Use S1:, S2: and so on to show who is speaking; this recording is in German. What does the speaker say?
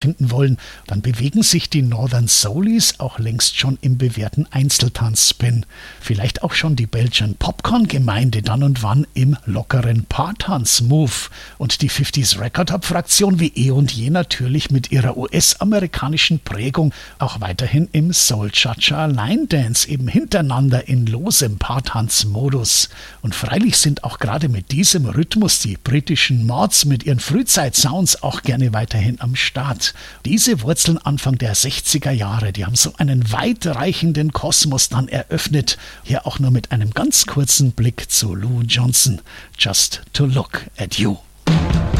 S1: finden wollen, dann bewegen sich die Northern Soulies auch längst schon im bewährten Einzeltanzspin. Vielleicht auch schon die Belgian Popcorn-Gemeinde dann und wann im lockeren Paartanz-Move. Und die 50s Record-Hop-Fraktion wie eh und je natürlich mit ihrer US-amerikanischen Prägung auch weiterhin im Soul-Cha-Cha-Line-Dance eben hintereinander in losem Paartanz-Modus. Und freilich sind auch gerade mit diesem Rhythmus die britischen Mods mit ihren Frühzeit-Sounds auch gerne weiterhin am Start. Diese Wurzeln Anfang der 60er Jahre, die haben so einen weitreichenden Kosmos dann eröffnet. Hier auch nur mit einem ganz kurzen Blick zu Lou Johnson. Just to look at you.